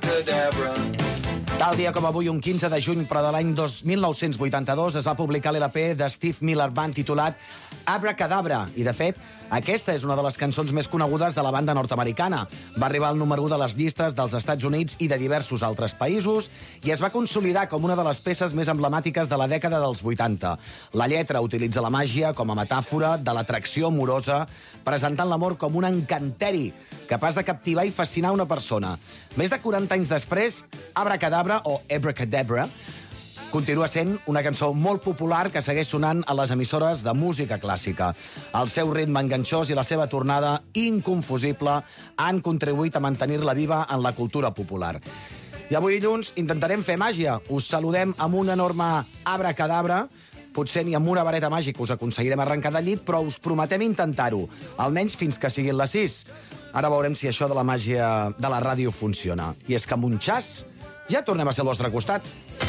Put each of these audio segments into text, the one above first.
abracadabra. Tal dia com avui, un 15 de juny, però de l'any 1982, es va publicar l'LP de Steve Miller Band titulat Abracadabra. I, de fet, aquesta és una de les cançons més conegudes de la banda nord-americana. Va arribar al número 1 de les llistes dels Estats Units i de diversos altres països i es va consolidar com una de les peces més emblemàtiques de la dècada dels 80. La lletra utilitza la màgia com a metàfora de l'atracció amorosa, presentant l'amor com un encanteri capaç de captivar i fascinar una persona. Més de 40 anys després, Abracadabra, o Abracadabra, continua sent una cançó molt popular que segueix sonant a les emissores de música clàssica. El seu ritme enganxós i la seva tornada inconfusible han contribuït a mantenir-la viva en la cultura popular. I avui dilluns intentarem fer màgia. Us saludem amb un enorme abracadabra. Potser ni amb una vareta màgica us aconseguirem arrencar del llit, però us prometem intentar-ho, almenys fins que siguin les 6. Ara veurem si això de la màgia de la ràdio funciona. I és que amb un xas ja tornem a ser al vostre costat.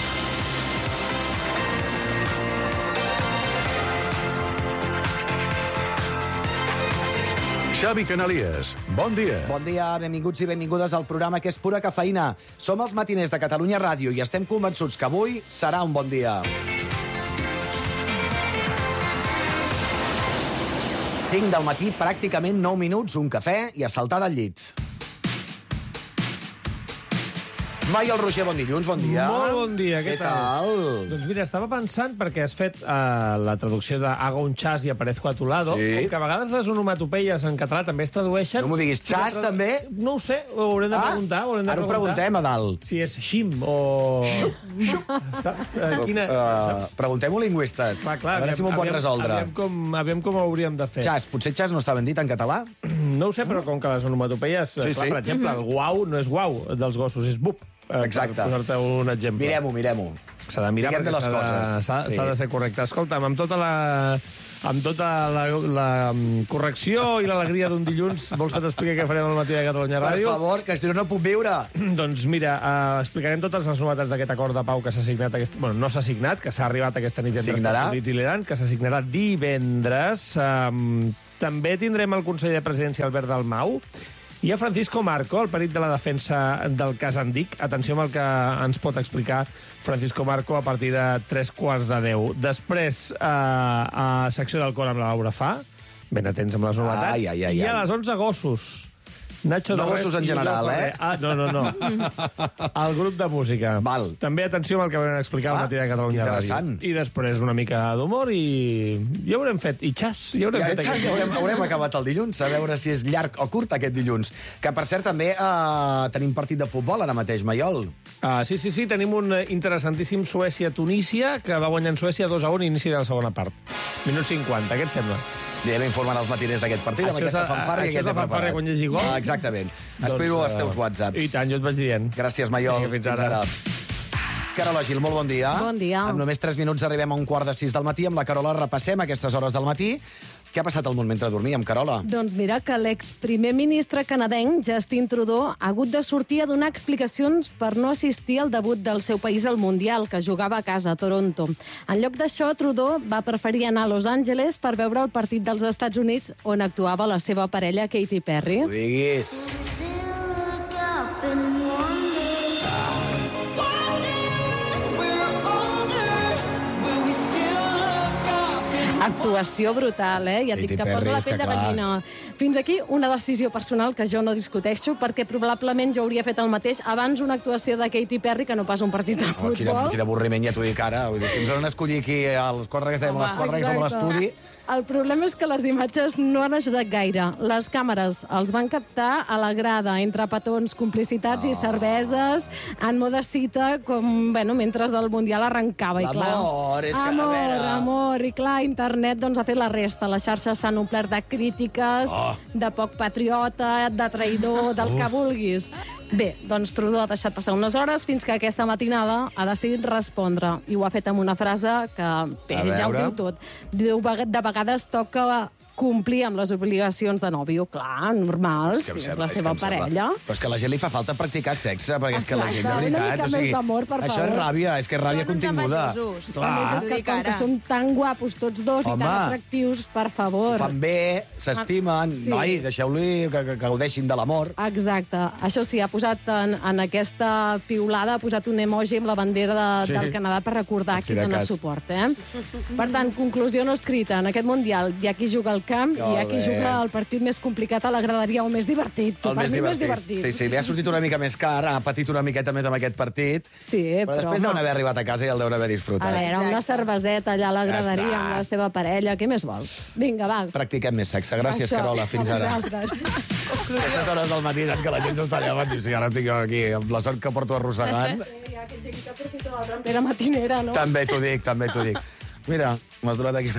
Xavi Canalies, bon dia. Bon dia, benvinguts i benvingudes al programa que és pura cafeïna. Som els matiners de Catalunya Ràdio i estem convençuts que avui serà un bon dia. 5 del matí, pràcticament 9 minuts, un cafè i a saltar del llit. Mai el Roger, bon dilluns, bon dia. Molt bon dia, què tal? Doncs mira, estava pensant, perquè has fet la traducció de hago un chas i aparezco a tu lado, Sí. que a vegades les onomatopeies en català també es tradueixen... No m'ho diguis, chas també? No ho sé, ho haurem de preguntar. Ara ho preguntem a dalt. Si és xim o... Xup. Saps? Saps? Preguntem-ho lingüistes. Va, clar, A veure si m'ho pot resoldre. Aviam com ho hauríem de fer. Chas, potser chas no està ben dit en català? No ho sé, però com que les onomatopeies... Sí, clar, sí. per exemple, el guau no és guau dels gossos, és bup. Exacte. Per posar-te un exemple. Mirem-ho. S'ha de mirar Diguem de perquè les coses. s'ha de ser correcte. Escolta'm, amb tota la correcció i l'alegria d'un dilluns, vols que t'expliqui què farem al matí de Catalunya Per Ràdio? favor, que si no puc viure. Doncs mira, explicarem totes les novetats d'aquest acord de pau que s'ha signat Bueno, no s'ha signat, que s'ha arribat aquesta nit entre Signarà. Estats Units i l'Iran, que s'ha signarà divendres. També tindrem el conseller de Presidència, Albert Dalmau, i a Francisco Marco, el perit de la defensa del cas Andic. Atenció amb el que ens pot explicar Francisco Marco a partir de 3:15. Després, a secció d'alcohol amb la Laura Fa, ben atents amb les novetats. Ai. I a les 11, gossos. Nacho No Torres gossos en i general, Oriol Ferrer. No. El grup de música. Val. També atenció amb el que vam explicar al matí de Catalunya interessant. Ràdio. I després una mica d'humor i ja haurem fet. I xas, ja haurem fet. Ja haurem acabat el dilluns, a veure si és llarg o curt aquest dilluns. Que, per cert, també tenim partit de futbol ara mateix, Maiol. Sí, tenim un interessantíssim Suècia-Tunísia, que va guanyant Suècia 2-1 inici de la segona part. Minut 50, què et sembla? Anirem informant els matiners d'aquest partit amb aquesta fanfàrria que Això és la hem preparat. fanfàrria quan hi hagi gol? Exactament. Espero els teus whatsapps. I tant, jo et vaig dient. Gràcies, Maiol. Vinga, fins ara. Carola Gil, molt bon dia. Bon dia. En només 3 minuts arribem a 5:45 del matí. Amb la Carola repassem aquestes hores del matí. Què ha passat al món mentre dormíem, Carola? Doncs mira que l'exprimer ministre canadenc, Justin Trudeau, ha hagut de sortir a donar explicacions per no assistir al debut del seu país al Mundial, que jugava a casa, a Toronto. En lloc d'això, Trudeau va preferir anar a Los Angeles per veure el partit dels Estats Units, on actuava la seva parella, Katy Perry. Ho diguis. Actuació brutal, Ja et dic que Katy posa Perry, la és que pell de clar. gallina. Fins aquí una decisió personal que jo no discuteixo, perquè probablement jo hauria fet el mateix abans una actuació de Katy Perry que no pas un partit de Oh, futbol. quin avorriment, ja t'ho dic ara. Vull dir, si ens van escollir aquí els quatre que dèiem, les quatre que som a Exacte. l'estudi... El problema és que les imatges no han ajudat gaire. Les càmeres els van captar a la grada, entre petons, complicitats i cerveses, en moda cita, com, mentre el Mundial arrencava. L'amor, és que, a veure... Amor, i clar, internet doncs, ha fet la resta. Les xarxes s'han omplert de crítiques, de poc patriota, de traïdor, del que vulguis. Bé, doncs Trudeau ha deixat passar unes hores fins que aquesta matinada ha decidit respondre. I ho ha fet amb una frase que, bé, ja ho veure. diu tot. Diu, de vegades toca complir amb les obligacions de nòvio. Clar, normal, si és la seva parella. Però és que a la gent li fa falta practicar sexe, perquè és que la gent, de Exacte, una veritat... mica més d'amor, per això favor. és ràbia, és que és ràbia continguda. A més, és que com que som tan guapos tots dos i tan atractius, per favor. Ho fan bé, s'estimen. Sí. Noi, deixeu-li que gaudeixin de l'amor. Exacte. Això sí, ha posat en aquesta piulada, ha posat un emoji amb la bandera del Canadà per recordar qui dona suport. Per tant, conclusió no escrita. En aquest Mundial hi ha qui juga al camp i hi ha qui juga al partit més complicat a la graderia o més divertit. El més divertit. Sí, li ha sortit una mica més car, ha patit una miqueta més amb aquest partit, sí, però després deuen haver arribat a casa i el deuen haver disfrutat. A veure, una cerveseta allà a la graderia amb la seva parella, què més vols? Vinga, va. Practiquem més sexe. Gràcies, Carola. Fins ara. Aquestes hores del matí, saps que la gent s'està llevant. Sí, ara estic aquí, amb la sort que porto arrossegant. Aquest lleguit aprofita la trampera matinera, no? També t'ho dic. Mira, m'has donat aquí...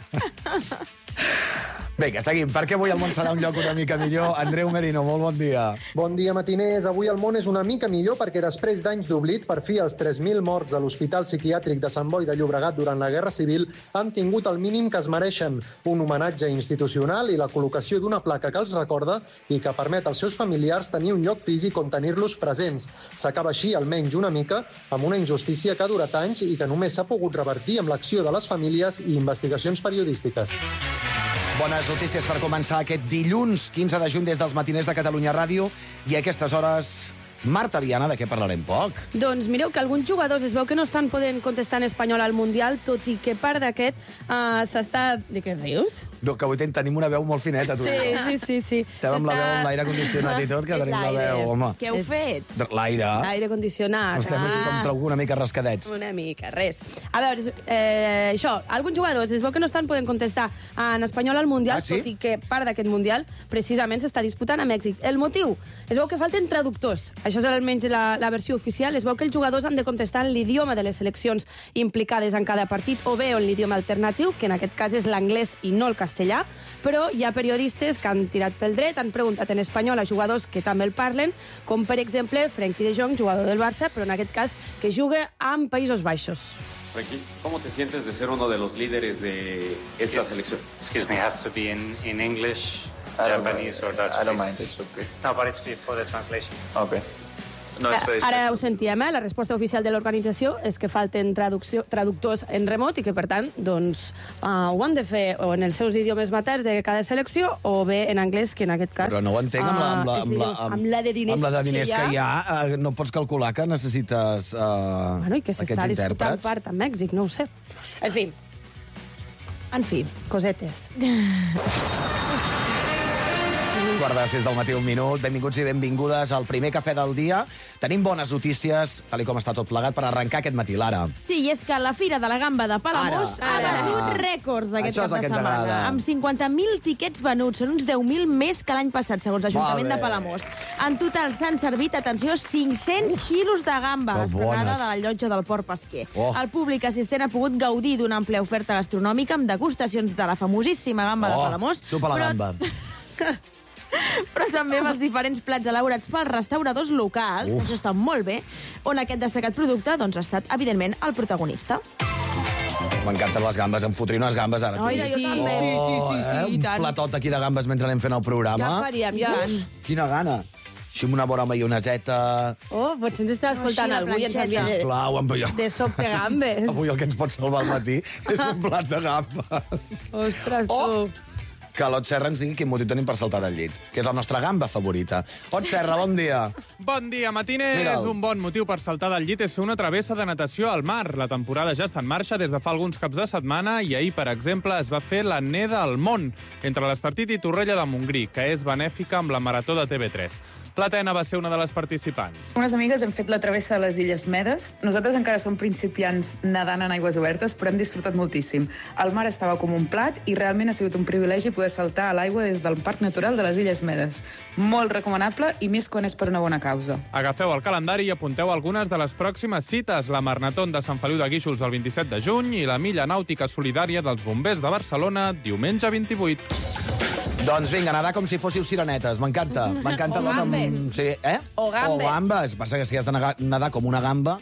Vinga, seguim, perquè avui el món serà un lloc una mica millor. Andreu Merino, molt bon dia. Bon dia, matiners. Avui el món és una mica millor perquè després d'anys d'oblit, per fi els 3.000 morts a l'Hospital Psiquiàtric de Sant Boi de Llobregat durant la Guerra Civil han tingut el mínim que es mereixen, un homenatge institucional i la col·locació d'una placa que els recorda i que permet als seus familiars tenir un lloc físic on tenir-los presents. S'acaba així, almenys una mica, amb una injustícia que ha durat anys i que només s'ha pogut revertir amb l'acció de les famílies i investigacions periodístiques. Bones notícies per començar aquest dilluns 15 de juny des dels matiners de Catalunya Ràdio i a aquestes hores... Marta Viana, de què parlarem poc? Doncs mireu que alguns jugadors es veu que no estan podent contestar en espanyol al Mundial, tot i que part d'aquest s'està... De què rius? No, que avui tenim una veu molt fineta, tu. Sí. Estem amb la veu amb l'aire condicionat i tot, que tenim la veu, home. Què heu fet? L'aire. L'aire condicionat. Estem així com trobo una mica rascadets. Una mica, res. A veure, això, alguns jugadors es veu que no estan podent contestar en espanyol al Mundial, tot i que part d'aquest Mundial precisament s'està disputant a Mèxic. El motiu? Es veu que falten traductors. Això és almenys la versió oficial. Es veu que els jugadors han de contestar en l'idioma de les seleccions implicades en cada partit o bé en l'idioma alternatiu, que en aquest cas és l'anglès i no el castellà, però hi ha periodistes que han tirat pel dret, han preguntat en espanyol a jugadors que també el parlen, com per exemple Frenkie de Jong, jugador del Barça, però en aquest cas que juga amb Països Baixos. Frenkie, ¿cómo te sientes de ser uno de los líderes de esta selección? Excuse me, it has to be in English, Japanese or Dutch. I don't mind, it's okay. No, but it's for the translation. Okay. No, Ara ho sentíem, la resposta oficial de l'organització és que falten traductors en remot i que, per tant, doncs, ho han de fer o en els seus idiomes materns de cada selecció o bé en anglès, que en aquest cas... Però no ho entenc amb la de diners, que hi ha. No pots calcular que necessites bueno, i que s'està disputant part a Mèxic, no ho sé. En fi, cosetes. 5:06 del matí, 1 minut. Benvinguts i benvingudes al primer cafè del dia. Tenim bones notícies, tal com està tot plegat, per arrencar aquest matí, Lara. Sí, i és que la Fira de la Gamba de Palamós ha batut rècords aquest cap de setmana. Amb 50.000 tiquets venuts, són uns 10.000 més que l'any passat, segons l'Ajuntament de Palamós. En total s'han servit, atenció, 500 quilos de gamba esplanada de la llotja del Port Pesquer. El públic assistent ha pogut gaudir d'una àmplia oferta gastronòmica amb degustacions de la famosíssima gamba de Palamós. Xupa la gamba. Però també amb els diferents plats elaborats pels restauradors locals, que això està molt bé, on aquest destacat producte doncs, ha estat, evidentment, el protagonista. M'encanten les gambes, em fotré unes gambes ara. Ai, jo també. Sí, un platot aquí de gambes mentre anem fent el programa. Ja faríem, ja. Quina gana. Així amb una bona maioneseta... Potser ens està escoltant algú i ens havia de sop de gambes. Avui el que ens pot salvar al matí és un plat de gambes. Ostres, tu... Que l'Ot Serra ens digui quin motiu tenim per saltar del llit, que és la nostra gamba favorita. Ot Serra, bon dia. Bon dia, matiners. Un bon motiu per saltar del llit és fer una travessa de natació al mar. La temporada ja està en marxa des de fa alguns caps de setmana i ahir, per exemple, es va fer la Neda al Món, entre l'Estartit i Torrella de Montgrí, que és benèfica amb la Marató de TV3. Platena va ser una de les participants. Unes amigues hem fet la travessa a les Illes Medes. Nosaltres encara som principiants nedant en aigües obertes, però hem disfrutat moltíssim. El mar estava com un plat i realment ha sigut un privilegi poder saltar a l'aigua des del Parc Natural de les Illes Medes. Molt recomanable i més quan és per una bona causa. Agafeu el calendari i apunteu algunes de les pròximes cites. La Marnatón de Sant Feliu de Guíxols el 27 de juny i la Milla Nàutica Solidària dels Bombers de Barcelona diumenge 28. Doncs vinga, nedar com si fóssiu sirenetes. M'encanta. O gambes. Sí, O gambes. O gambes. Passa que si has de nedar com una gamba,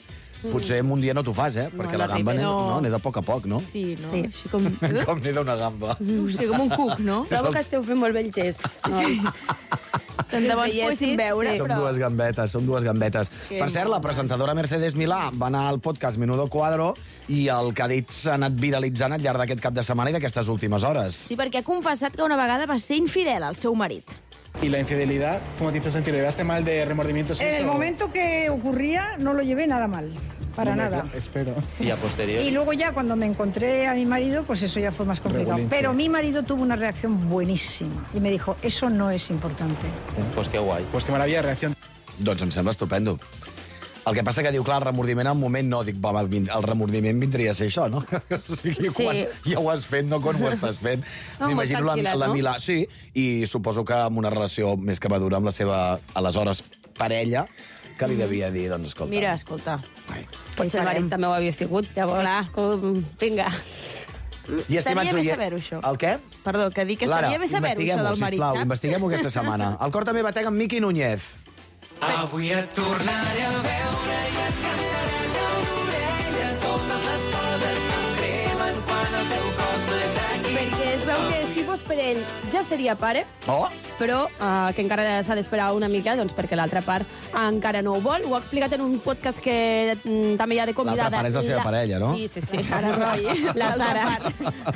Potser en un dia no t'ho fas, perquè la gamba n'he de poc a poc, no? Sí, no? Sí. Així com... Com n'he d'una gamba. Sí, com un cuc, no? Trobo que esteu fent molt bé el gest. Sí. Tant de bon poguéssim veure, Som però... dues gambetes. Per cert, la presentadora Mercedes Milà va anar al podcast Menudo Cuadro i el que ha dit s'ha anat viralitzant al llarg d'aquest cap de setmana i d'aquestes últimes hores. Sí, perquè ha confessat que una vegada va ser infidel al seu marit. ¿Y la infidelidad, cómo te hizo sentir? ¿Llevaste mal de remordimientos? En el momento que ocurría no lo llevé nada mal, para nada. Espero. ¿Y a posteriori? Y luego ya cuando me encontré a mi marido, pues eso ya fue más complicado. Pero mi marido tuvo una reacción buenísima y me dijo, eso no es importante. Pues qué guay. Pues qué maravilla de reacción. Doncs em sembla estupendo. El que passa que diu, clar, el remordiment al moment no. Dic, el remordiment vindria a ser això, no? O sigui, quan ja ho has fet, no quan ho estàs fent. M'imagino la Milà. Sí, i suposo que amb una relació més que madura amb la seva, aleshores, parella, que li devia dir, doncs, escolta... Mira, escolta, potser el marit també ho havia sigut, llavors, vinga. Estaria bé saber-ho, això. El què? Perdó, que dic que estaria bé saber-ho, això del marit, saps? Investiguem-ho aquesta setmana. El cor també batega amb Miqui Núñez. Avui et tornaré a veure i et cantaré al peu d'orella totes les coses que em cremen quan el teu cos no és aquí. Perquè es veu que si fos per ell ja seria pare, però que encara s'ha d'esperar una mica, doncs perquè l'altra part encara no ho vol. Ho ha explicat en un podcast que també hi ha de convidada. L'altra part és la seva parella, no? Sí. Sara Roy, la Sara.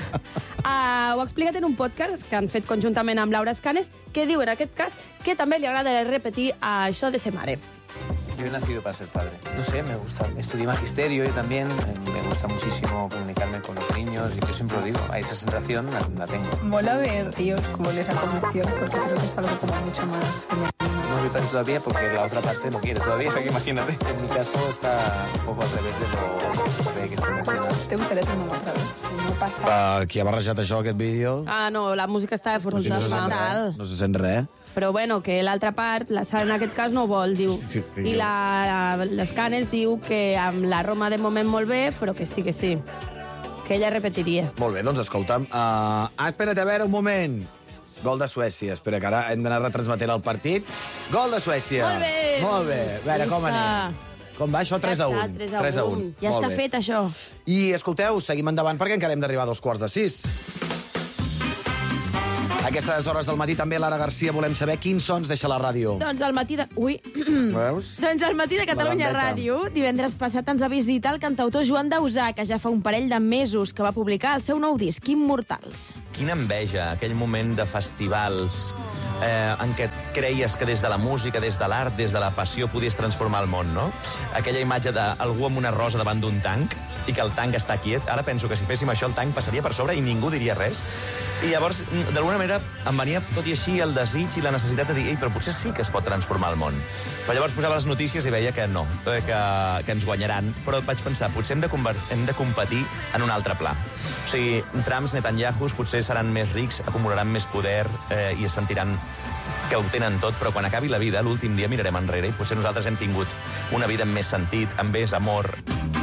Ho ha explicat en un podcast que han fet conjuntament amb Laura Escanes, que diu, en aquest cas, que també li agrada repetir això de ser mare. Yo he nacido para ser padre. No sé, me gusta. Estudié magisterio yo también. Me gusta muchísimo comunicarme con los niños y yo siempre lo digo. Esa sensación la tengo. Mola ver, tío, cómo les convicción, porque creo que es algo como mucho más femenino. No soy padre todavía porque la otra parte no quiere todavía. O sea, que imagínate. En mi caso está un poco al revés de lo que se ve que es convencional. ¿Te gustaría ser mamá otra vez? Si no pasa... Qui ha barrejat això, aquest vídeo? Ah, no, la música està fatal. No se sent res. Però bueno, que l'altra part, la Sara en aquest cas no vol, diu. I les Canes diu que amb la Roma de moment molt bé, però que sí, que ella repetiria. Molt bé, doncs escolta'm. Espera't, a veure, un moment. Gol de Suècia. Espera, que ara hem d'anar retransmetent el partit. Gol de Suècia. Molt bé. Molt bé. A veure, com anem? Com va això? 3-1. 3-1. Ja està fet, això. I, escolteu, seguim endavant perquè encara hem d'arribar a 5:45. A aquestes hores del matí també, Lara Garcia, volem saber quins sons deixa la ràdio. Doncs al matí de... Ui! Veus? Doncs al matí de Catalunya Ràdio, divendres passat ens va visitar el cantautor Joan Dausà, que ja fa un parell de mesos que va publicar el seu nou disc, Immortals. Quina enveja, aquell moment de festivals en què creies que des de la música, des de l'art, des de la passió podies transformar el món, no? Aquella imatge d'algú amb una rosa davant d'un tanc i que el tanc està quiet. Ara penso que si féssim això el tanc passaria per sobre i ningú diria res. I llavors, d'alguna manera, em venia tot i així el desig i la necessitat de dir però potser sí que es pot transformar el món. Però llavors posava les notícies i veia que no, que ens guanyaran. Però vaig pensar, potser hem de competir en un altre pla. O sigui, Trumps, Netanyahus potser seran més rics, acumularan més poder i es sentiran que ho tenen tot, però quan acabi la vida, l'últim dia mirarem enrere i potser nosaltres hem tingut una vida amb més sentit, amb més amor.